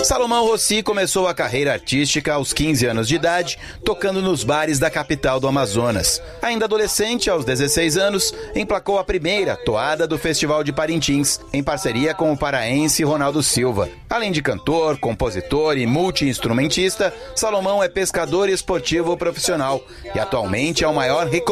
Salomão Rossi começou a carreira artística aos 15 anos de idade, tocando nos bares da capital do Amazonas. Ainda adolescente, aos 16 anos, emplacou a primeira toada do Festival de Parintins, em parceria com o paraense Ronaldo Silva. Além de cantor, compositor e multi-instrumentista, Salomão é pescador esportivo profissional e atualmente é o maior